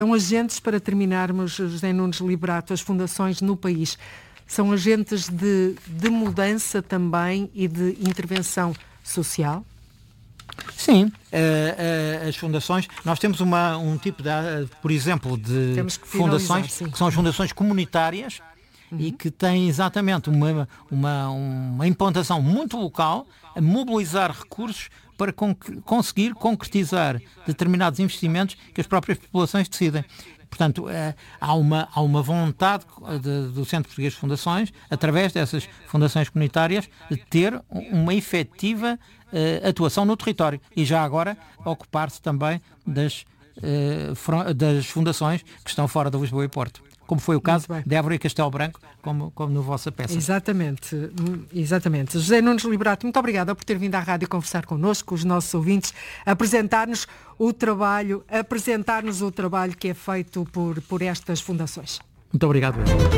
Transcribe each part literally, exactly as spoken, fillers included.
São agentes, para terminarmos, José Nunes Liberato, as fundações no país, são agentes de, de mudança também e de intervenção social? Sim, uh, uh, as fundações, nós temos uma, um tipo, de, uh, por exemplo, de que fundações, sim. que são as fundações comunitárias, uhum. e que têm exatamente uma, uma, uma implantação muito local, a mobilizar recursos para con- conseguir concretizar determinados investimentos que as próprias populações decidem. Portanto, eh, há, uma, há uma vontade de, do Centro Português de Fundações, através dessas fundações comunitárias, de ter uma efetiva eh, atuação no território e já agora ocupar-se também das, eh, fron- das fundações que estão fora de Lisboa e Porto, como foi o caso de Évora e Castelo Branco, como, como na vossa peça. Exatamente, exatamente. José Nunes Liberato, muito obrigada por ter vindo à rádio conversar connosco, com os nossos ouvintes, apresentar-nos o trabalho, apresentar-nos o trabalho que é feito por, por estas fundações. Muito obrigado.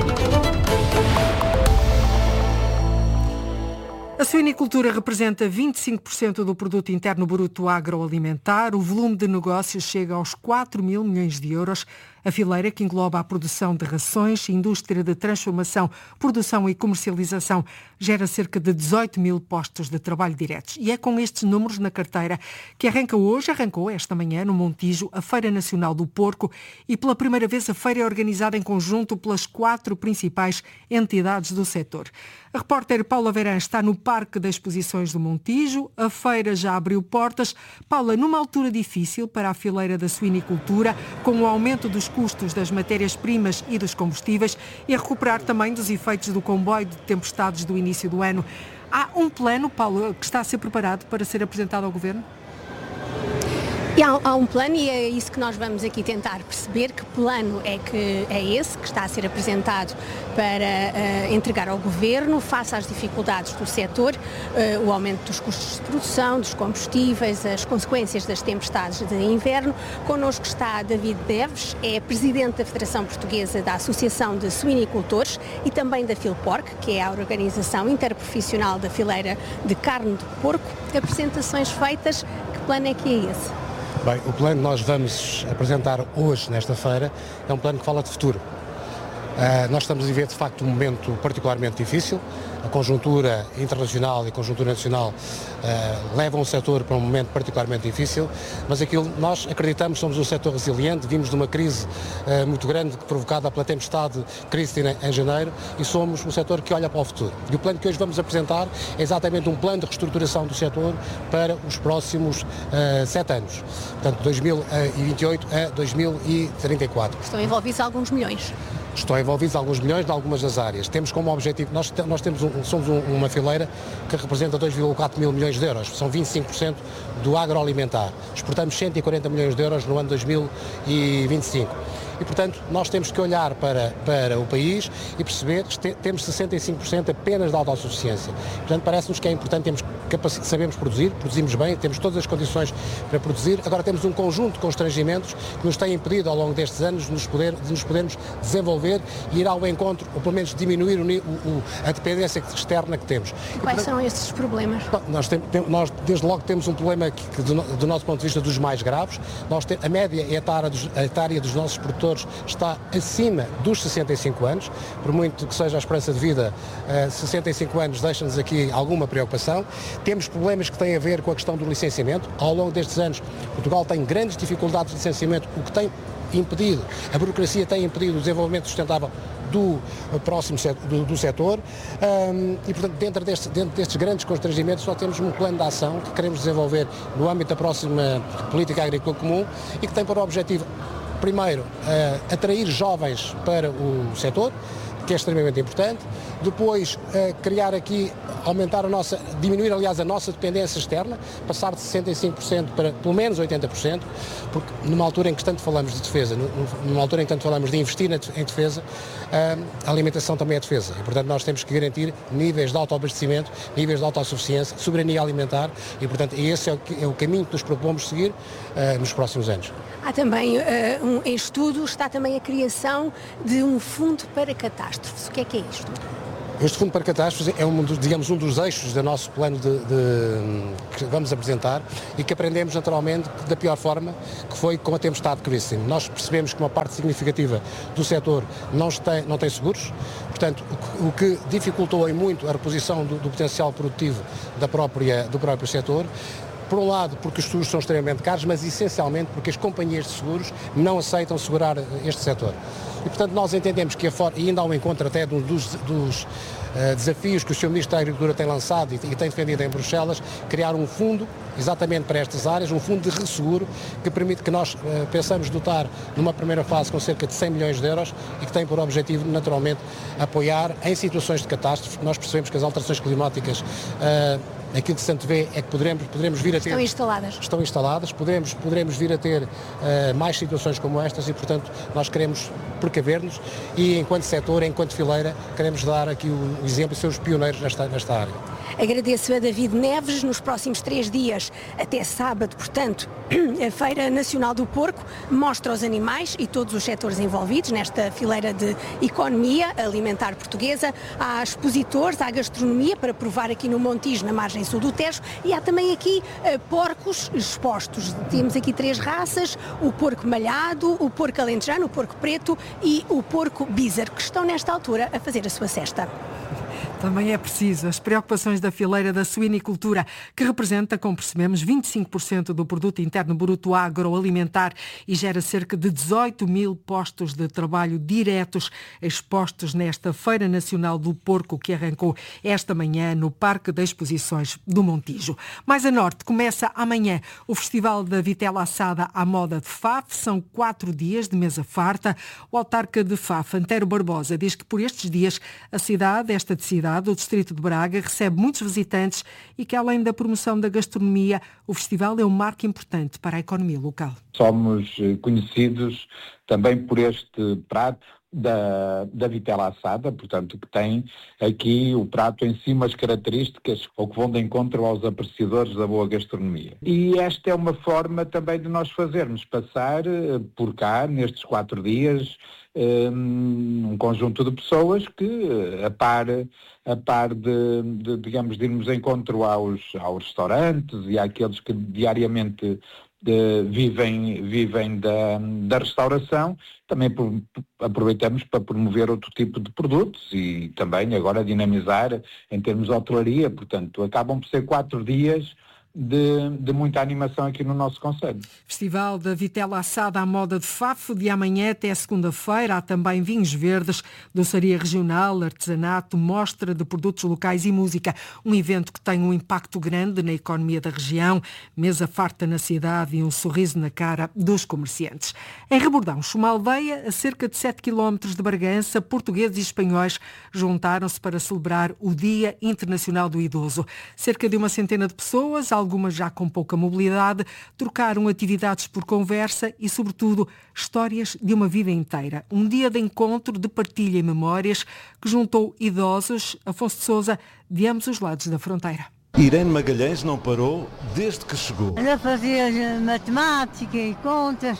A suinicultura representa vinte e cinco por cento do produto interno bruto agroalimentar. O volume de negócios chega aos quatro mil milhões de euros. A fileira, que engloba a produção de rações, indústria de transformação, produção e comercialização, gera cerca de dezoito mil postos de trabalho diretos. E é com estes números na carteira que arranca hoje, arrancou esta manhã no Montijo, a Feira Nacional do Porco, e pela primeira vez a feira é organizada em conjunto pelas quatro principais entidades do setor. A repórter Paula Verã está no Parque das Exposições do Montijo. A feira já abriu portas. Paula, numa altura difícil para a fileira da suinicultura, com o aumento dos custos das matérias-primas e dos combustíveis e a recuperar também dos efeitos do comboio de tempestades do início do ano. Há um plano, Paulo, que está a ser preparado para ser apresentado ao Governo? E há, há um plano e é isso que nós vamos aqui tentar perceber, que plano é que é esse que está a ser apresentado para uh, entregar ao Governo face às dificuldades do setor, uh, o aumento dos custos de produção, dos combustíveis, as consequências das tempestades de inverno. Connosco está David Deves, é Presidente da Federação Portuguesa da Associação de Suinicultores e também da Filporc, que é a organização interprofissional da fileira de carne de porco. Apresentações feitas, que plano é que é esse? Bem, o plano que nós vamos apresentar hoje, nesta feira, é um plano que fala de futuro. Uh, nós estamos a viver, de facto, um momento particularmente difícil. A conjuntura internacional e a conjuntura nacional uh, levam o setor para um momento particularmente difícil, mas aquilo nós acreditamos, somos um setor resiliente, vimos de uma crise uh, muito grande provocada pela tempestade Christine em janeiro e somos um setor que olha para o futuro. E o plano que hoje vamos apresentar é exatamente um plano de reestruturação do setor para os próximos uh, sete anos, portanto dois mil e vinte e oito a dois mil e trinta e quatro. Estão envolvidos alguns milhões. Estão envolvidos alguns milhões em algumas das áreas. Temos como objetivo, nós, nós temos um, somos um, uma fileira que representa dois vírgula quatro mil milhões de euros, são vinte e cinco por cento do agroalimentar. Exportamos cento e quarenta milhões de euros no ano dois mil e vinte e cinco. E, portanto, nós temos que olhar para, para o país e perceber que te, temos sessenta e cinco por cento apenas de autossuficiência. Portanto, parece-nos que é importante, temos capac- sabemos produzir, produzimos bem, temos todas as condições para produzir. Agora temos um conjunto de constrangimentos que nos têm impedido ao longo destes anos de nos, poder, de nos podermos desenvolver e ir ao encontro, ou pelo menos diminuir o, o, a dependência externa que temos. E quais são esses problemas? Nós, tem, tem, nós desde logo temos um problema que, que do, do nosso ponto de vista, dos mais graves. Nós tem, a média etária dos, a etária dos nossos produtores está acima dos sessenta e cinco anos, por muito que seja a esperança de vida, uh, sessenta e cinco anos deixa-nos aqui alguma preocupação. Temos problemas que têm a ver com a questão do licenciamento. Ao longo destes anos, Portugal tem grandes dificuldades de licenciamento, o que tem impedido, a burocracia tem impedido o desenvolvimento sustentável do próximo do, do setor um, e, portanto, dentro, deste, dentro destes grandes constrangimentos nós temos um plano de ação que queremos desenvolver no âmbito da próxima política agrícola comum e que tem por objetivo, primeiro, uh, atrair jovens para o setor, que é extremamente importante. Depois, uh, criar aqui, aumentar a nossa, diminuir, aliás, a nossa dependência externa, passar de sessenta e cinco por cento para pelo menos oitenta por cento, porque numa altura em que tanto falamos de defesa, numa altura em que tanto falamos de investir em defesa, uh, a alimentação também é defesa. E, portanto, nós temos que garantir níveis de autoabastecimento, níveis de autossuficiência, soberania alimentar e, portanto, esse é o, é o caminho que nos propomos seguir uh, nos próximos anos. Há também, uh, um, em estudo, está também a criação de um fundo para catástrofes. O que é que é isto? Este Fundo para Catástrofes é um dos, digamos, um dos eixos do nosso plano de, de, que vamos apresentar e que aprendemos naturalmente da pior forma, que foi com a tempestade Kristen. Nós percebemos que uma parte significativa do setor não tem, não tem seguros, portanto, o, o que dificultou em muito a reposição do, do potencial produtivo da própria, do próprio setor. Por um lado, porque os seguros são extremamente caros, mas essencialmente porque as companhias de seguros não aceitam segurar este setor. E, portanto, nós entendemos que, a for... e ainda há um encontro até dos, dos uh, desafios que o senhor Ministro da Agricultura tem lançado e, e tem defendido em Bruxelas, criar um fundo exatamente para estas áreas, um fundo de resseguro que permite que nós uh, pensamos dotar numa primeira fase com cerca de cem milhões de euros e que tem por objetivo, naturalmente, apoiar em situações de catástrofe. Nós percebemos que as alterações climáticas uh, aquilo que se antevê é que poderemos, poderemos vir a ter... Estão instaladas. Estão instaladas, poderemos, poderemos vir a ter uh, mais situações como estas e, portanto, nós queremos precaver-nos e, enquanto setor, enquanto fileira, queremos dar aqui o exemplo e ser os pioneiros nesta, nesta área. Agradeço a David Neves. Nos próximos três dias, até sábado, portanto, a Feira Nacional do Porco mostra os animais e todos os setores envolvidos nesta fileira de economia alimentar portuguesa. Há expositores, há gastronomia para provar aqui no Montijo, na margem sul do Tejo, e há também aqui uh, porcos expostos. Temos aqui três raças: o porco malhado, o porco alentejano, o porco preto e o porco bízaro, que estão nesta altura a fazer a sua cesta. Também é preciso as preocupações da fileira da suinicultura, que representa, como percebemos, vinte e cinco por cento do produto interno bruto agroalimentar e gera cerca de dezoito mil postos de trabalho diretos expostos nesta Feira Nacional do Porco, que arrancou esta manhã no Parque de Exposições do Montijo. Mais a norte, começa amanhã o Festival da Vitela Assada à moda de Faf. São quatro dias de mesa farta. O autarca de Faf, Antero Barbosa, diz que por estes dias a cidade, esta de cidade, do distrito de Braga, recebe muitos visitantes e que, além da promoção da gastronomia, o festival é um marco importante para a economia local. Somos conhecidos também por este prato da, da vitela assada, portanto, que tem aqui o prato em si umas características ou que vão de encontro aos apreciadores da boa gastronomia. E esta é uma forma também de nós fazermos passar por cá, nestes quatro dias, um conjunto de pessoas que, a par, a par de, de, digamos, de irmos de encontro aos, aos restaurantes e àqueles que diariamente de, vivem, vivem da, da restauração, também por, aproveitamos para promover outro tipo de produtos e também agora dinamizar em termos de hotelaria. Portanto, acabam por ser quatro dias De, de muita animação aqui no nosso concelho. Festival da Vitela Assada à moda de Faf, de amanhã até segunda-feira. Há também vinhos verdes, doçaria regional, artesanato, mostra de produtos locais e música. Um evento que tem um impacto grande na economia da região, mesa farta na cidade e um sorriso na cara dos comerciantes. Em Rebordãos, uma aldeia a cerca de sete quilómetros de Bragança, portugueses e espanhóis juntaram-se para celebrar o Dia Internacional do Idoso. Cerca de uma centena de pessoas, algumas já com pouca mobilidade, trocaram atividades por conversa e, sobretudo, histórias de uma vida inteira. Um dia de encontro, de partilha e memórias que juntou idosos, Afonso de Sousa, de ambos os lados da fronteira. Irene Magalhães não parou desde que chegou. Ela fazia matemática e contas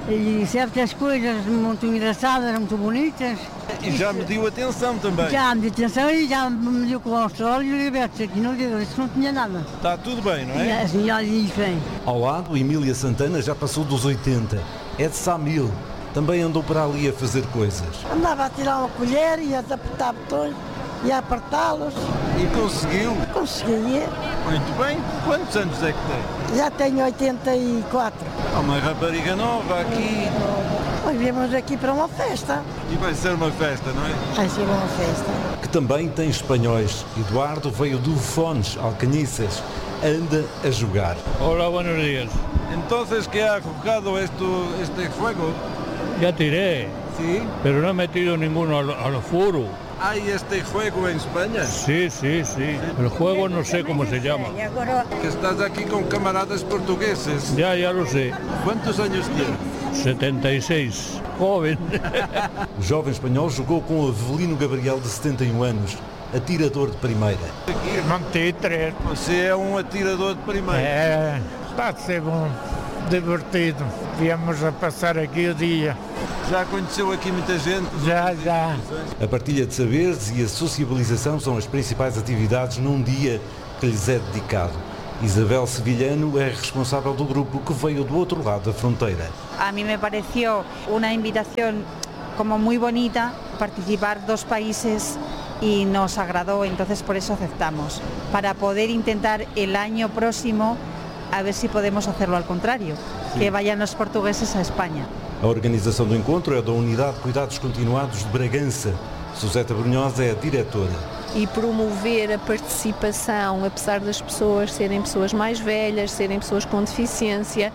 e certas coisas muito engraçadas, muito bonitas. E já me deu atenção também. Já me deu atenção e já me deu colesterol e diabetes. Aqui não deu, isso não tinha nada. Está tudo bem, não é? Assim, olha isso bem. Ao lado, Emília Santana já passou dos oitenta. É de Samil. Também andou para ali a fazer coisas. Andava a tirar uma colher e a apertar botões e a apertá-los. E conseguiu? Consegui. Muito bem. Quantos anos é que tem? Já tenho oitenta e quatro. Há uma rapariga nova aqui. Hoje viemos aqui para uma festa. E vai ser uma festa, não é? Vai ser uma festa. Que também tem espanhóis. Eduardo veio do Fones, Alcañices. Anda a jogar. Hola, buenos días. Entonces, ¿qué ha jugado esto, este juego? Ya tiré. Sí. Pero no he metido ninguno al, al foro. ¿Hay este juego en España? Sí, sí, sí. El juego no sé cómo se llama. Que estás aquí con camaradas portugueses. Ya, ya lo sé. ¿Cuántos años tienes? setenta e seis. Joven. O jovem espanhol jogou com Avelino Gabriel, de setenta e um anos, atirador de primeira. Mantive três. Você é um atirador de primeira? É, está a ser bom, divertido. Viemos a passar aqui o dia. Já conheceu aqui muita gente? Já, já. A partilha de saberes e a sociabilização são as principais atividades num dia que lhes é dedicado. Isabel Sevillano é responsável do grupo que veio do outro lado da fronteira. A mim me pareceu uma invitação como muito bonita participar dos países e nos agradou, entonces por eso aceptamos, para poder intentar el año próximo a ver si podemos hacerlo al contrario, sí. Que vayan los portugueses a Espanha. A organização do encontro é da Unidade de Cuidados Continuados de Bragança. Suseta Brunhosa é a diretora. E promover a participação, apesar das pessoas serem pessoas mais velhas, serem pessoas com deficiência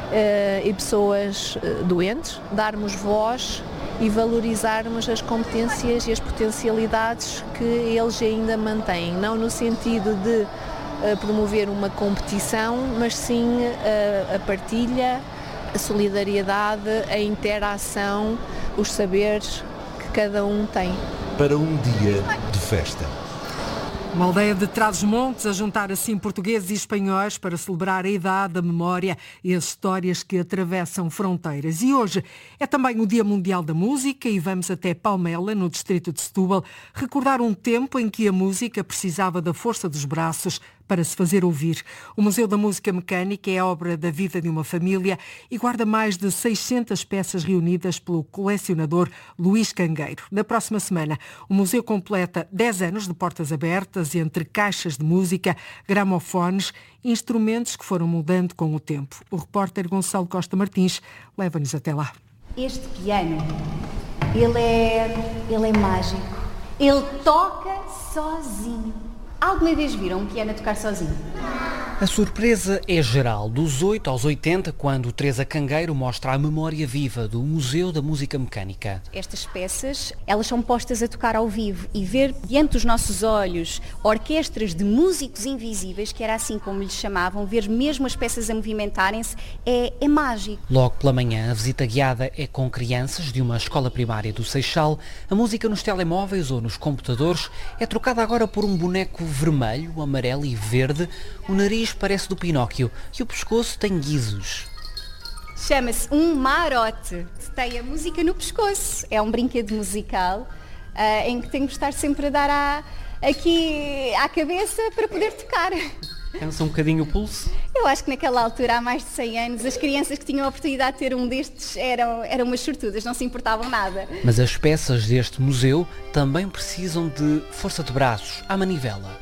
uh, e pessoas uh, doentes, darmos voz e valorizarmos as competências e as potencialidades que eles ainda mantêm, não no sentido de uh, promover uma competição, mas sim uh, a partilha, a solidariedade, a interação, os saberes que cada um tem. Para um dia de festa. Uma aldeia de Trás-os-Montes a juntar assim portugueses e espanhóis para celebrar a idade, a memória e as histórias que atravessam fronteiras. E hoje é também o Dia Mundial da Música e vamos até Palmela, no distrito de Setúbal, recordar um tempo em que a música precisava da força dos braços para se fazer ouvir. O Museu da Música Mecânica é a obra da vida de uma família e guarda mais de seiscentas peças reunidas pelo colecionador Luís Cangueiro. Na próxima semana, o museu completa dez anos de portas abertas entre caixas de música, gramofones e instrumentos que foram mudando com o tempo. O repórter Gonçalo Costa Martins leva-nos até lá. Este piano, ele é, ele é mágico. Ele toca sozinho. Alguma vez viram um piano a tocar sozinho? A surpresa é geral, dos oito aos oitenta, quando Teresa Cangueiro mostra a memória viva do Museu da Música Mecânica. Estas peças, elas são postas a tocar ao vivo e ver diante dos nossos olhos orquestras de músicos invisíveis, que era assim como lhes chamavam, ver mesmo as peças a movimentarem-se, é, é mágico. Logo pela manhã, a visita guiada é com crianças de uma escola primária do Seixal. A música nos telemóveis ou nos computadores é trocada agora por um boneco vermelho, amarelo e verde. O nariz parece do Pinóquio e o pescoço tem guizos. Chama-se um marote. Tem a música no pescoço. É um brinquedo musical uh, em que tenho que estar sempre a dar à, aqui à cabeça para poder tocar. Cansa um bocadinho o pulso? Eu acho que naquela altura, há mais de cem anos, as crianças que tinham a oportunidade de ter um destes eram, eram umas sortudas, não se importavam nada. Mas as peças deste museu também precisam de força de braços, à manivela.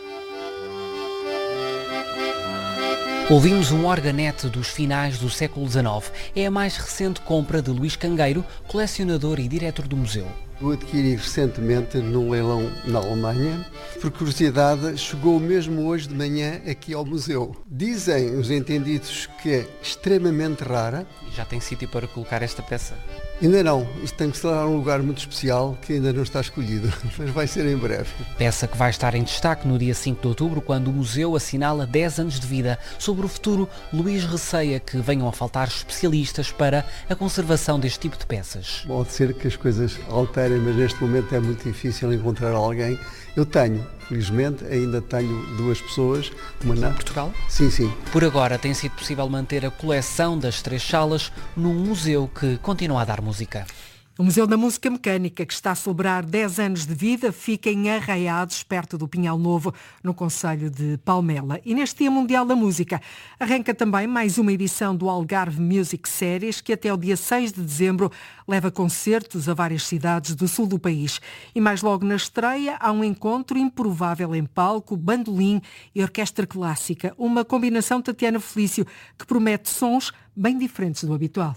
Ouvimos um organete dos finais do século dezenove. É a mais recente compra de Luís Cangueiro, colecionador e diretor do museu. Eu adquiri recentemente num leilão na Alemanha. Por curiosidade, chegou mesmo hoje de manhã aqui ao museu. Dizem os entendidos que é extremamente rara. E já tem sítio para colocar esta peça? Ainda não. Isto tem que ser um lugar muito especial que ainda não está escolhido, mas vai ser em breve. Peça que vai estar em destaque no dia cinco de outubro, quando o museu assinala dez anos de vida. Sobre o futuro, Luís receia que venham a faltar especialistas para a conservação deste tipo de peças. Pode ser que as coisas alterem, mas neste momento é muito difícil encontrar alguém. Eu tenho, felizmente, ainda tenho duas pessoas. Uma na... Portugal? Sim, sim. Por agora tem sido possível manter a coleção das três salas num museu que continua a dar música. O Museu da Música Mecânica, que está a celebrar dez anos de vida, fica em Arraiados, perto do Pinhal Novo, no concelho de Palmela. E neste Dia Mundial da Música arranca também mais uma edição do Algarve Music Series, que até o dia seis de dezembro leva concertos a várias cidades do sul do país. E mais logo na estreia há um encontro improvável em palco, bandolim e orquestra clássica. Uma combinação Tatiana Felício que promete sons bem diferentes do habitual.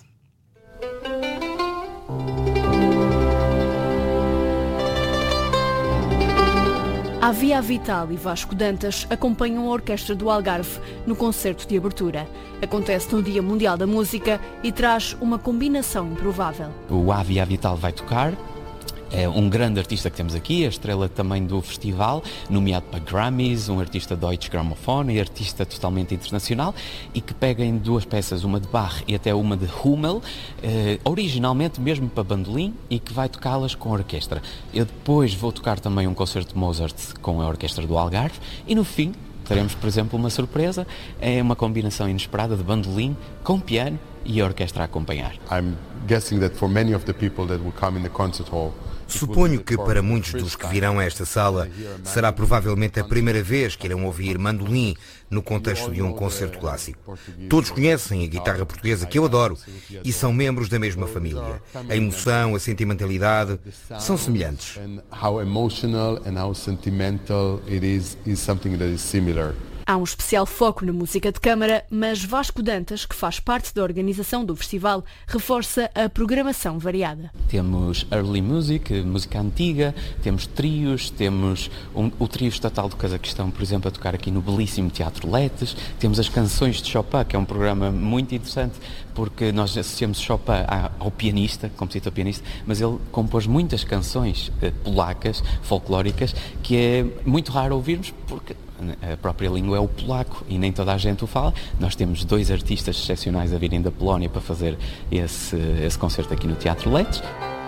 A Via Vital e Vasco Dantas acompanham a Orquestra do Algarve no concerto de abertura. Acontece no Dia Mundial da Música e traz uma combinação improvável. O A Via Vital vai tocar. É um grande artista que temos aqui, a estrela também do festival, nomeado para Grammys, um artista Deutsche Grammophon e artista totalmente internacional, e que pega em duas peças, uma de Bach e até uma de Hummel, eh, originalmente mesmo para bandolim, e que vai tocá-las com a orquestra. Eu depois vou tocar também um concerto de Mozart com a Orquestra do Algarve, e no fim teremos, por exemplo, uma surpresa, é uma combinação inesperada de bandolim com piano e a orquestra a acompanhar. I'm guessing that for many of the people that will come in the concert hall, suponho que para muitos dos que virão a esta sala será provavelmente a primeira vez que irão ouvir mandolim no contexto de um concerto clássico. Todos conhecem a guitarra portuguesa, que eu adoro, e são membros da mesma família. A emoção, a sentimentalidade são semelhantes. how emotional and how sentimental it is is something that is similar. Há um especial foco na música de câmara, mas Vasco Dantas, que faz parte da organização do festival, reforça a programação variada. Temos early music, música antiga, temos trios, temos um, o trio estatal do Cazaquistão, por exemplo, a tocar aqui no belíssimo Teatro Letes, temos as canções de Chopin, que é um programa muito interessante, porque nós associamos Chopin ao pianista, compositor pianista, mas ele compôs muitas canções eh, polacas, folclóricas, que é muito raro ouvirmos, porque a própria língua é o polaco e nem toda a gente o fala. Nós temos dois artistas excepcionais a virem da Polónia para fazer esse, esse concerto aqui no Teatro Letes.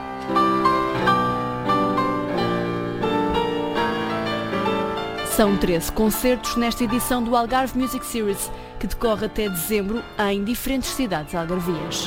São treze concertos nesta edição do Algarve Music Series, que decorre até dezembro em diferentes cidades algarvias.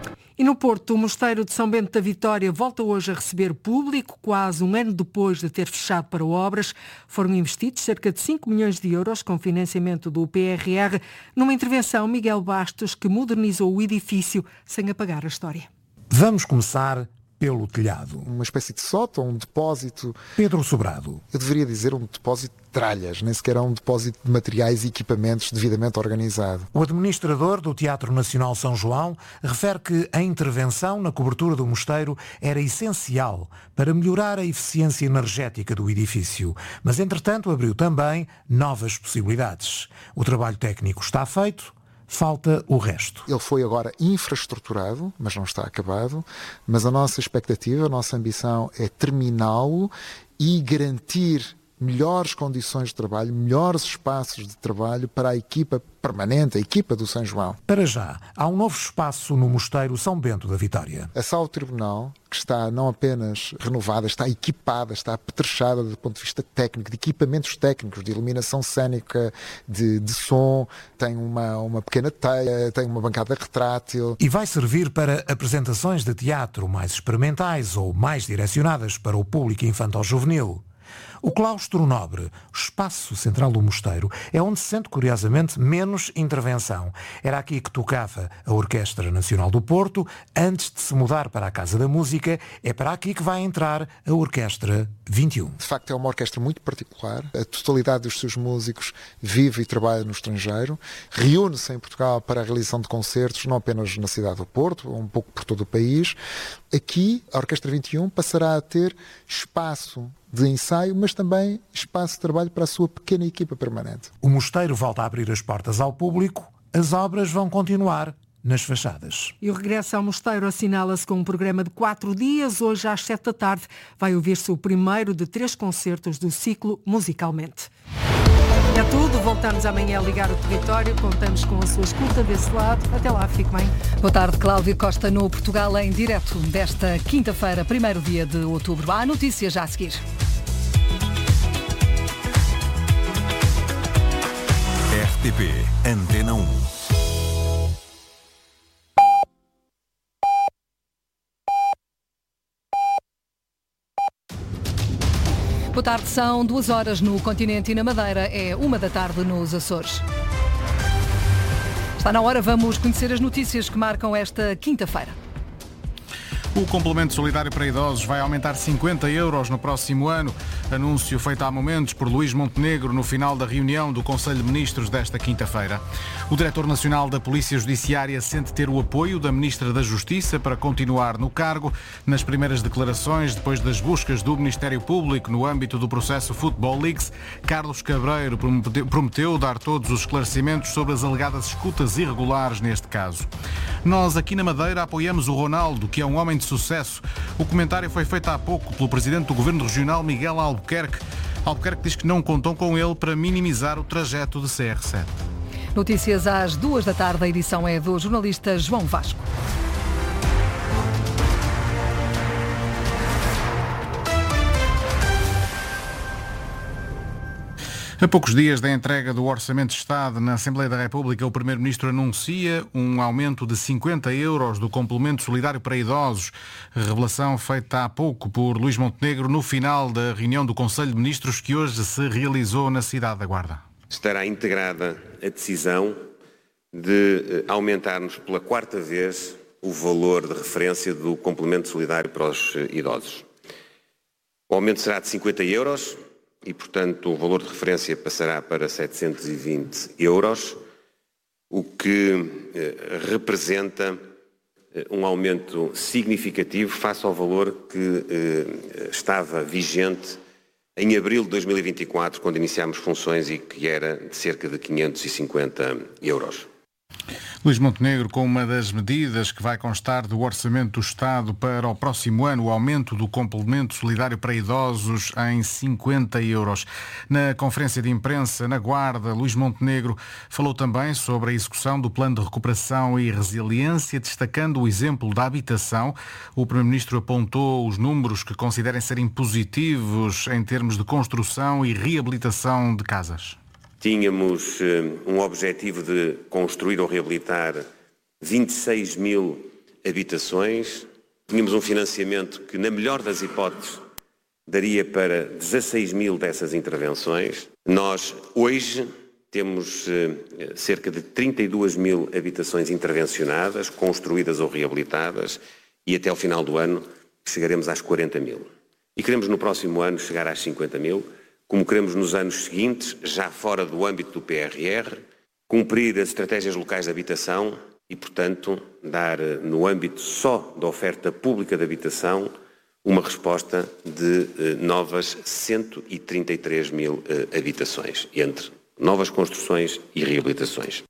E no Porto, o Mosteiro de São Bento da Vitória volta hoje a receber público, quase um ano depois de ter fechado para obras. Foram investidos cerca de cinco milhões de euros com financiamento do P R R, numa intervenção Miguel Bastos, que modernizou o edifício sem apagar a história. Vamos começar pelo telhado. Uma espécie de sótão, um depósito. Pedro Sobrado. Eu deveria dizer um depósito de tralhas, nem sequer é um depósito de materiais e equipamentos devidamente organizado. O administrador do Teatro Nacional São João refere que a intervenção na cobertura do mosteiro era essencial para melhorar a eficiência energética do edifício, mas entretanto abriu também novas possibilidades. O trabalho técnico está feito. Falta o resto. Ele foi agora infraestruturado, mas não está acabado, mas a nossa expectativa, a nossa ambição é terminá-lo e garantir melhores condições de trabalho, melhores espaços de trabalho para a equipa permanente, a equipa do São João. Para já, há um novo espaço no Mosteiro São Bento da Vitória. A sala do Tribunal, que está não apenas renovada, está equipada, está apetrechada do ponto de vista técnico, de equipamentos técnicos, de iluminação cênica, de, de som, tem uma, uma pequena teia, tem uma bancada retrátil. E vai servir para apresentações de teatro mais experimentais ou mais direcionadas para o público infantil-juvenil. O claustro nobre, o espaço central do mosteiro, é onde se sente, curiosamente, menos intervenção. Era aqui que tocava a Orquestra Nacional do Porto. Antes de se mudar para a Casa da Música, é para aqui que vai entrar a Orquestra vinte e um. De facto, é uma orquestra muito particular. A totalidade dos seus músicos vive e trabalha no estrangeiro. Reúne-se em Portugal para a realização de concertos, não apenas na cidade do Porto, um pouco por todo o país. Aqui, a Orquestra vinte e um passará a ter espaço de ensaio, mas também espaço de trabalho para a sua pequena equipa permanente. O mosteiro volta a abrir as portas ao público, as obras vão continuar nas fachadas. E o regresso ao mosteiro assinala-se com um programa de quatro dias. Hoje, às sete da tarde, vai ouvir-se o primeiro de três concertos do ciclo Musicalmente. É tudo, voltamos amanhã a ligar o território, contamos com a sua escuta desse lado. Até lá, fique bem. Boa tarde, Cláudio Costa no Portugal em direto desta quinta-feira, primeiro dia de outubro. Há notícias já a seguir. R T P Antena um. Boa tarde, são duas horas no continente e na Madeira, é uma da tarde nos Açores. Está na hora, vamos conhecer as notícias que marcam esta quinta-feira. O complemento solidário para idosos vai aumentar cinquenta euros no próximo ano. Anúncio feito há momentos por Luís Montenegro no final da reunião do Conselho de Ministros desta quinta-feira. O Diretor Nacional da Polícia Judiciária sente ter o apoio da Ministra da Justiça para continuar no cargo. Nas primeiras declarações, depois das buscas do Ministério Público no âmbito do processo Football Leaks, Carlos Cabreiro prometeu dar todos os esclarecimentos sobre as alegadas escutas irregulares neste caso. Nós, aqui na Madeira, apoiamos o Ronaldo, que é um homem de sucesso. O comentário foi feito há pouco pelo Presidente do Governo Regional, Miguel Albuquerque. Albuquerque diz que não contam com ele para minimizar o trajeto de C R sete. Notícias às duas da tarde, a edição é do jornalista João Vasco. A poucos dias da entrega do Orçamento de Estado na Assembleia da República, o Primeiro-Ministro anuncia um aumento de cinquenta euros do complemento solidário para idosos. Revelação feita há pouco por Luís Montenegro no final da reunião do Conselho de Ministros que hoje se realizou na cidade da Guarda. Estará integrada a decisão de aumentarmos pela quarta vez o valor de referência do complemento solidário para os idosos. O aumento será de cinquenta euros. E, portanto, o valor de referência passará para setecentos e vinte euros, o que eh, representa eh, um aumento significativo face ao valor que eh, estava vigente em abril de dois mil e vinte e quatro, quando iniciámos funções e que era de cerca de quinhentos e cinquenta euros. Luís Montenegro, com uma das medidas que vai constar do Orçamento do Estado para o próximo ano, o aumento do complemento solidário para idosos em cinquenta euros. Na conferência de imprensa na Guarda, Luís Montenegro falou também sobre a execução do Plano de Recuperação e Resiliência, destacando o exemplo da habitação. O Primeiro-Ministro apontou os números que considerem serem positivos em termos de construção e reabilitação de casas. Tínhamos um objetivo de construir ou reabilitar vinte e seis mil habitações. Tínhamos um financiamento que, na melhor das hipóteses, daria para dezasseis mil dessas intervenções. Nós, hoje, temos cerca de trinta e duas mil habitações intervencionadas, construídas ou reabilitadas, e até ao final do ano chegaremos às quarenta mil. E queremos, no próximo ano, chegar às cinquenta mil. Como queremos nos anos seguintes, já fora do âmbito do P R R, cumprir as estratégias locais de habitação e, portanto, dar no âmbito só da oferta pública de habitação uma resposta de eh, novas cento e trinta e três mil eh, habitações, entre novas construções e reabilitações.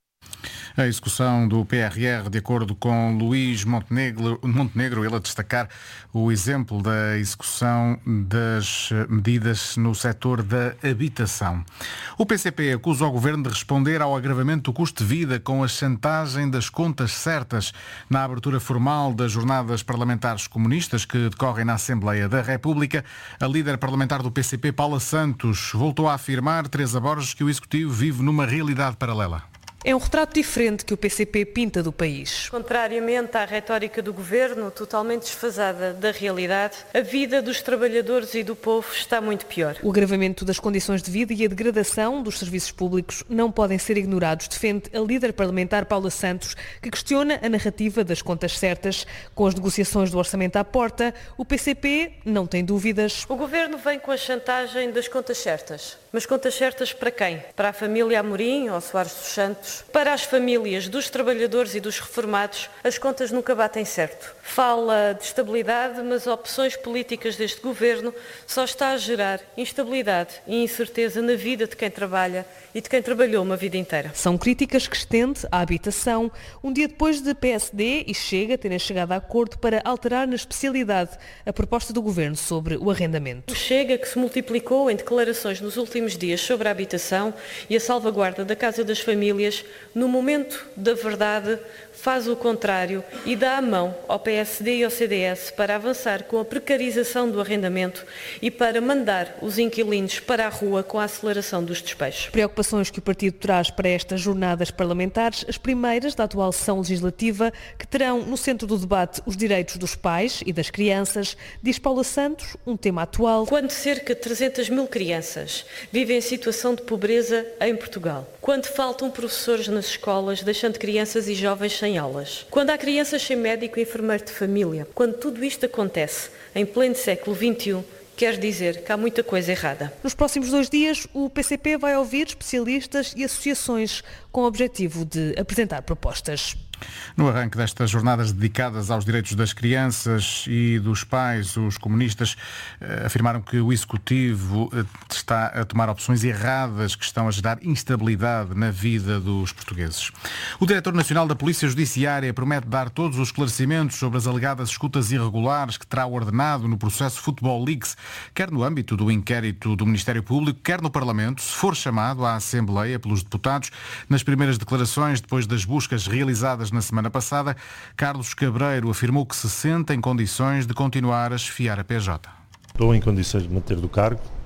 A execução do P R R, de acordo com Luís Montenegro, Montenegro, ele a destacar o exemplo da execução das medidas no setor da habitação. O P C P acusa o Governo de responder ao agravamento do custo de vida com a chantagem das contas certas. Na abertura formal das jornadas parlamentares comunistas que decorrem na Assembleia da República, a líder parlamentar do P C P, Paula Santos, voltou a afirmar, Teresa Borges, que o Executivo vive numa realidade paralela. É um retrato diferente que o P C P pinta do país. Contrariamente à retórica do Governo, totalmente desfasada da realidade, a vida dos trabalhadores e do povo está muito pior. O agravamento das condições de vida e a degradação dos serviços públicos não podem ser ignorados, defende a líder parlamentar Paula Santos, que questiona a narrativa das contas certas. Com as negociações do orçamento à porta, o P C P não tem dúvidas. O Governo vem com a chantagem das contas certas. Mas contas certas para quem? Para a família Amorim ou Soares dos Santos? Para as famílias dos trabalhadores e dos reformados, as contas nunca batem certo. Fala de estabilidade, mas opções políticas deste Governo só está a gerar instabilidade e incerteza na vida de quem trabalha e de quem trabalhou uma vida inteira. São críticas que estende à habitação, um dia depois de P S D e Chega terem chegado a acordo para alterar na especialidade a proposta do Governo sobre o arrendamento. O Chega, que se multiplicou em declarações nos últimos dias sobre a habitação e a salvaguarda da casa das famílias, no momento da verdade, faz o contrário e dá a mão ao P S D e ao C D S para avançar com a precarização do arrendamento e para mandar os inquilinos para a rua com a aceleração dos despejos. Preocupações que o partido traz para estas jornadas parlamentares, as primeiras da atual sessão legislativa, que terão no centro do debate os direitos dos pais e das crianças, diz Paula Santos, um tema atual. Quando cerca de trezentas mil crianças vivem em situação de pobreza em Portugal, quando faltam professores nas escolas, deixando crianças e jovens sem aulas, quando há crianças sem médico e enfermeiro de família, quando tudo isto acontece em pleno século vinte e um, quer dizer que há muita coisa errada. Nos próximos dois dias, o P C P vai ouvir especialistas e associações com o objetivo de apresentar propostas. No arranque destas jornadas dedicadas aos direitos das crianças e dos pais, os comunistas eh, afirmaram que o Executivo eh, está a tomar opções erradas que estão a gerar instabilidade na vida dos portugueses. O Diretor Nacional da Polícia Judiciária promete dar todos os esclarecimentos sobre as alegadas escutas irregulares que terá ordenado no processo Football Leaks, quer no âmbito do inquérito do Ministério Público, quer no Parlamento, se for chamado à Assembleia pelos deputados. Nas primeiras declarações, depois das buscas realizadas na semana passada, Carlos Cabreiro afirmou que se sente em condições de continuar a chefiar a P J. Estou em condições de manter do cargo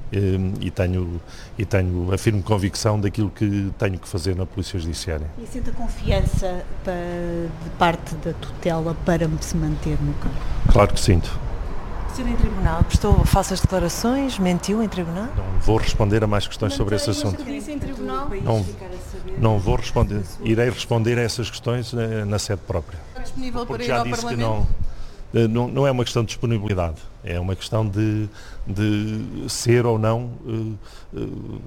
e tenho, e tenho a firme convicção daquilo que tenho que fazer na Polícia Judiciária. E sente a confiança para, de parte da tutela para se manter no cargo? Claro que sinto. O senhor em tribunal prestou falsas declarações, mentiu em tribunal? Não vou responder a mais questões sobre esse assunto. Não, não vou responder. Irei responder a essas questões na, na sede própria. Está disponível para Porque ir já ao disse Parlamento? que não, não, não é uma questão de disponibilidade, é uma questão de, de ser ou não uh, uh,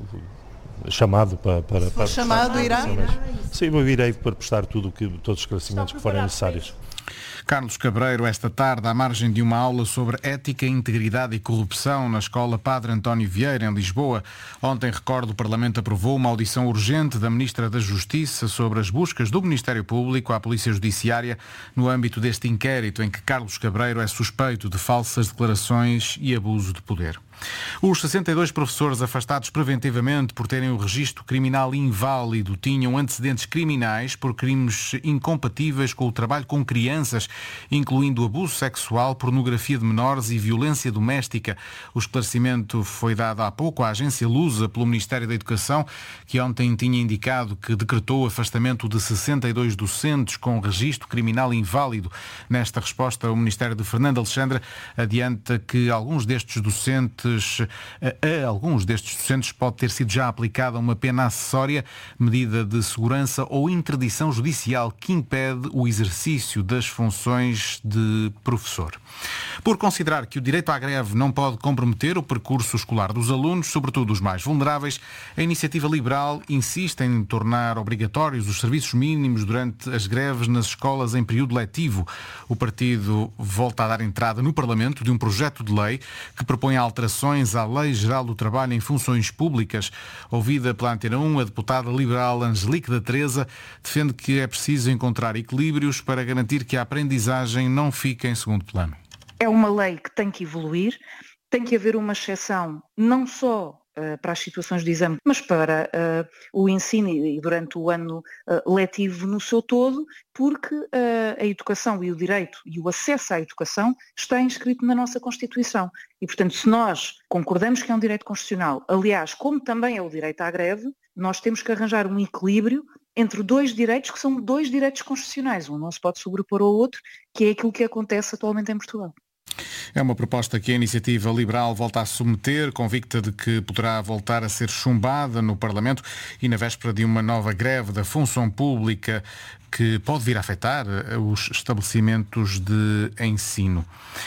chamado para... para, Se for para chamado, irá? Sim, eu irei para prestar tudo que, todos os esclarecimentos que forem necessários. Carlos Cabreiro, esta tarde, à margem de uma aula sobre ética, integridade e corrupção na Escola Padre António Vieira, em Lisboa. Ontem, recordo, o Parlamento aprovou uma audição urgente da Ministra da Justiça sobre as buscas do Ministério Público à Polícia Judiciária no âmbito deste inquérito em que Carlos Cabreiro é suspeito de falsas declarações e abuso de poder. Os sessenta e dois professores afastados preventivamente por terem o registro criminal inválido tinham antecedentes criminais por crimes incompatíveis com o trabalho com crianças, incluindo abuso sexual, pornografia de menores e violência doméstica. O esclarecimento foi dado há pouco à agência Lusa pelo Ministério da Educação, que ontem tinha indicado que decretou o afastamento de sessenta e dois docentes com registro criminal inválido. Nesta resposta, o Ministério de Fernando Alexandre adianta que alguns destes docentes A, a alguns destes docentes pode ter sido já aplicada uma pena acessória, medida de segurança ou interdição judicial que impede o exercício das funções de professor. Por considerar que o direito à greve não pode comprometer o percurso escolar dos alunos, sobretudo os mais vulneráveis, a Iniciativa Liberal insiste em tornar obrigatórios os serviços mínimos durante as greves nas escolas em período letivo. O partido volta a dar entrada no Parlamento de um projeto de lei que propõe alterações à Lei Geral do Trabalho em Funções Públicas. Ouvida pela Antena um, a deputada liberal Angelique da Teresa defende que é preciso encontrar equilíbrios para garantir que a aprendizagem não fique em segundo plano. É uma lei que tem que evoluir, tem que haver uma exceção não só uh, para as situações de exame, mas para uh, o ensino e durante o ano uh, letivo no seu todo, porque uh, a educação e o direito e o acesso à educação está inscrito na nossa Constituição. E, portanto, se nós concordamos que é um direito constitucional, aliás, como também é o direito à greve, nós temos que arranjar um equilíbrio entre dois direitos que são dois direitos constitucionais. Um não se pode sobrepor ao outro, que é aquilo que acontece atualmente em Portugal. É uma proposta que a Iniciativa Liberal volta a submeter, convicta de que poderá voltar a ser chumbada no Parlamento e na véspera de uma nova greve da função pública que pode vir a afetar os estabelecimentos de ensino.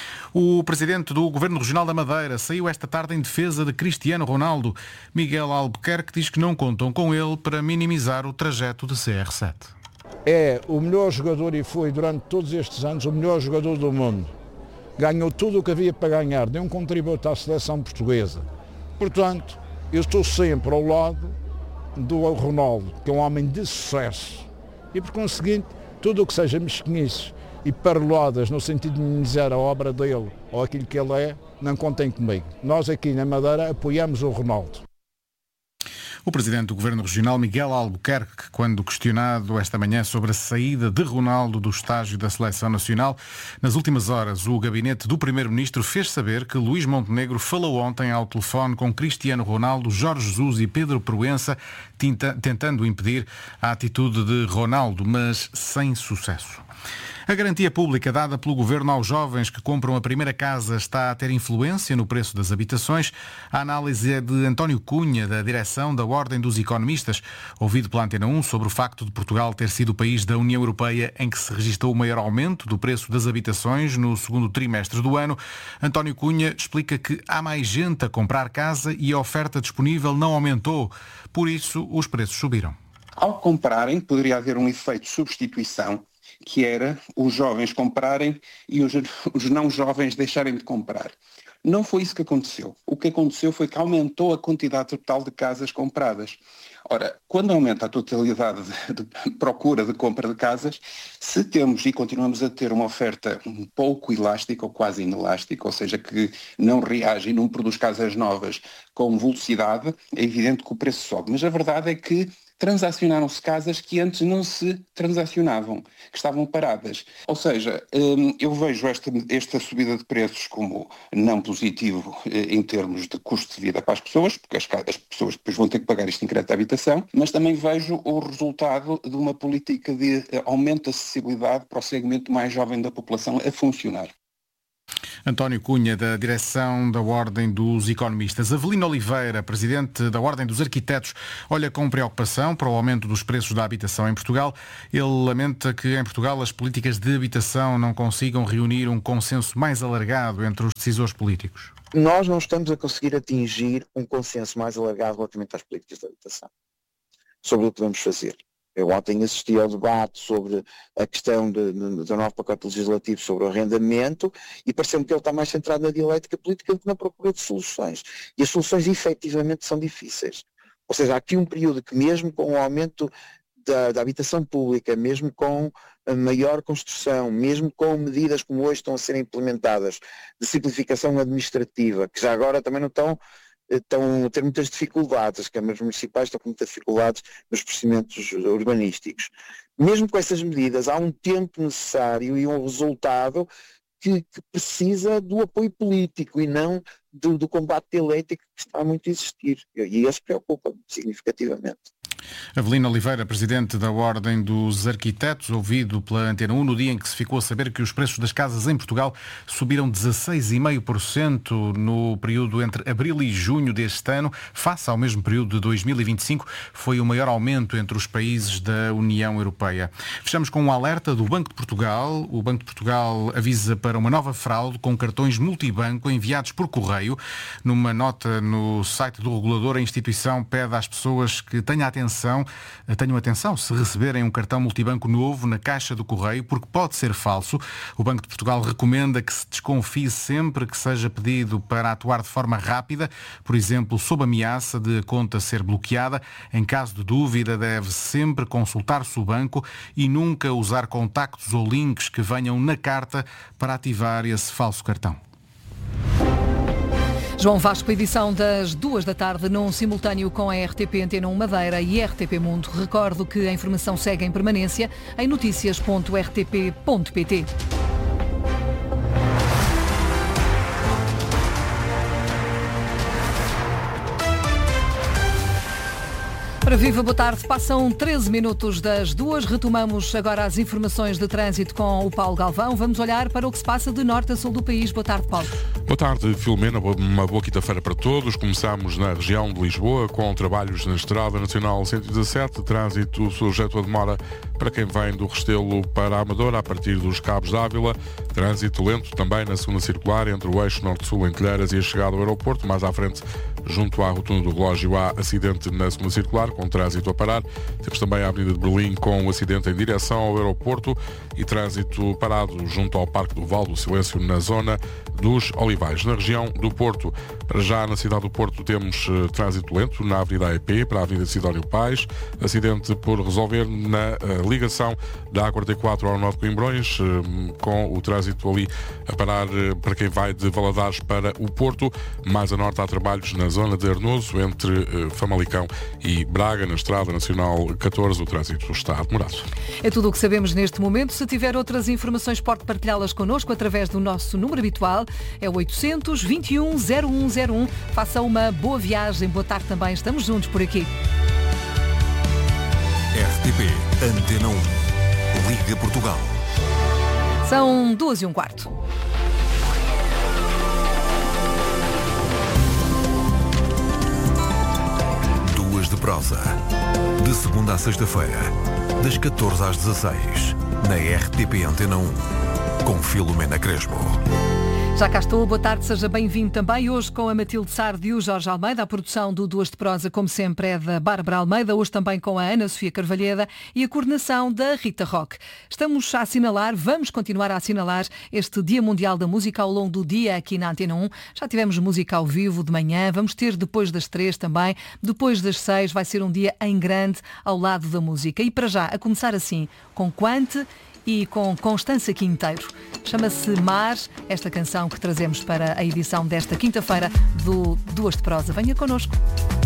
O presidente do Governo Regional da Madeira saiu esta tarde em defesa de Cristiano Ronaldo. Miguel Albuquerque diz que não contam com ele para minimizar o trajeto de C R sete. É o melhor jogador e foi durante todos estes anos o melhor jogador do mundo. Ganhou tudo o que havia para ganhar, deu um contributo à seleção portuguesa. Portanto, eu estou sempre ao lado do Ronaldo, que é um homem de sucesso. E por conseguinte, tudo o que seja mesquinices e parloadas no sentido de minimizar a obra dele ou aquilo que ele é, não contem comigo. Nós aqui na Madeira apoiamos o Ronaldo. O presidente do Governo Regional, Miguel Albuquerque, quando questionado esta manhã sobre a saída de Ronaldo do estágio da Seleção Nacional, nas últimas horas o gabinete do Primeiro-Ministro fez saber que Luís Montenegro falou ontem ao telefone com Cristiano Ronaldo, Jorge Jesus e Pedro Proença, tentando impedir a atitude de Ronaldo, mas sem sucesso. A garantia pública dada pelo Governo aos jovens que compram a primeira casa está a ter influência no preço das habitações. A análise é de António Cunha, da direção da Ordem dos Economistas, ouvido pela Antena um sobre o facto de Portugal ter sido o país da União Europeia em que se registrou o maior aumento do preço das habitações no segundo trimestre do ano. António Cunha explica que há mais gente a comprar casa e a oferta disponível não aumentou. Por isso, os preços subiram. Ao comprarem, poderia haver um efeito de substituição, que era os jovens comprarem e os, os não jovens deixarem de comprar. Não foi isso que aconteceu. O que aconteceu foi que aumentou a quantidade total de casas compradas. Ora, quando aumenta a totalidade de, de procura de compra de casas, se temos e continuamos a ter uma oferta um pouco elástica ou quase inelástica, ou seja, que não reage e não produz casas novas com velocidade, é evidente que o preço sobe. Mas a verdade é que transacionaram-se casas que antes não se transacionavam, que estavam paradas. Ou seja, eu vejo esta, esta subida de preços como não positivo em termos de custo de vida para as pessoas, porque as, as pessoas depois vão ter que pagar isto em crédito à habitação, mas também vejo o resultado de uma política de aumento de acessibilidade para o segmento mais jovem da população a funcionar. António Cunha, da direção da Ordem dos Economistas. Avelino Oliveira, presidente da Ordem dos Arquitetos, olha com preocupação para o aumento dos preços da habitação em Portugal. Ele lamenta que em Portugal as políticas de habitação não consigam reunir um consenso mais alargado entre os decisores políticos. Nós não estamos a conseguir atingir um consenso mais alargado relativamente às políticas de habitação, sobre o que devemos fazer. Eu ontem assisti ao debate sobre a questão de, de, do novo pacote legislativo sobre o arrendamento e pareceu-me que ele está mais centrado na dialética política do que na procura de soluções. E as soluções efetivamente são difíceis. Ou seja, há aqui um período que mesmo com o aumento da, da habitação pública, mesmo com a maior construção, mesmo com medidas como hoje estão a ser implementadas de simplificação administrativa, que já agora também não estão... estão a ter muitas dificuldades, as câmaras municipais estão com muitas dificuldades nos procedimentos urbanísticos. Mesmo com essas medidas, há um tempo necessário e um resultado que, que precisa do apoio político e não do, do combate dialético que está muito a existir. E isso preocupa significativamente. Avelino Oliveira, presidente da Ordem dos Arquitetos, ouvido pela Antena um no dia em que se ficou a saber que os preços das casas em Portugal subiram dezasseis vírgula cinco por cento no período entre abril e junho deste ano, face ao mesmo período de dois mil e vinte e cinco, foi o maior aumento entre os países da União Europeia. Fechamos com um alerta do Banco de Portugal. O Banco de Portugal avisa para uma nova fraude com cartões multibanco enviados por correio. Numa nota no site do regulador, a instituição pede às pessoas que tenham atenção Tenham atenção se receberem um cartão multibanco novo na caixa do correio, porque pode ser falso. O Banco de Portugal recomenda que se desconfie sempre que seja pedido para atuar de forma rápida, por exemplo, sob ameaça de a conta ser bloqueada. Em caso de dúvida, deve sempre consultar-se o banco e nunca usar contactos ou links que venham na carta para ativar esse falso cartão. João Vasco, edição das duas da tarde, num simultâneo com a R T P Antena um Madeira e R T P Mundo. Recordo que a informação segue em permanência em noticias ponto r t p ponto p t. Para Viva, boa tarde. Passam treze minutos das duas. Retomamos agora as informações de trânsito com o Paulo Galvão. Vamos olhar para o que se passa de norte a sul do país. Boa tarde, Paulo. Boa tarde, Filomena. Uma boa quinta-feira para todos. Começamos na região de Lisboa com trabalhos na Estrada Nacional cento e dezassete. Trânsito sujeito a demora para quem vem do Restelo para a Amadora a partir dos Cabos d'Ávila. Trânsito lento também na segunda circular entre o eixo norte-sul em Telheiras e a chegada ao aeroporto. Mais à frente, junto à rotunda do relógio, há acidente na segunda circular, com trânsito a parar. Temos também a Avenida de Berlim com o acidente em direção ao aeroporto e trânsito parado junto ao Parque do Val do Silêncio na zona dos Olivais. Na região do Porto, para já na cidade do Porto, temos uh, trânsito lento na Avenida A E P para a Avenida Sidónio Pais. Acidente por resolver na uh, ligação da A quarenta e quatro ao Norte de Coimbrões, uh, com o trânsito ali a parar uh, para quem vai de Valadares para o Porto. Mais a norte há trabalhos na zona de Arnoso, entre uh, Famalicão e Braga, na Estrada Nacional catorze. O trânsito está demorado. É tudo o que sabemos neste momento. Se tiver outras informações, pode partilhá-las connosco através do nosso número habitual. É o oitocentos, vinte e um, zero um zero um. Faça uma boa viagem. Boa tarde também. Estamos juntos por aqui. R T P Antena um. Liga Portugal. São duas e um quarto. Duas de prosa. De segunda a sexta-feira, das catorze às dezasseis, na R T P Antena um, com Filomena Crespo. Já cá estou, boa tarde, seja bem-vindo também. Hoje com a Matilde Sardo e o Jorge Almeida. A produção do Duas de Prosa, como sempre, é da Bárbara Almeida. Hoje também com a Ana Sofia Carvalheda e a coordenação da Rita Roque. Estamos a assinalar, vamos continuar a assinalar este Dia Mundial da Música ao longo do dia aqui na Antena um. Já tivemos música ao vivo de manhã, vamos ter depois das três também. Depois das seis vai ser um dia em grande ao lado da música. E para já, a começar assim, com Quante e com Constança Quinteiro. Chama-se Mar, esta canção que trazemos para a edição desta quinta-feira do Duas de Prosa. Venha connosco.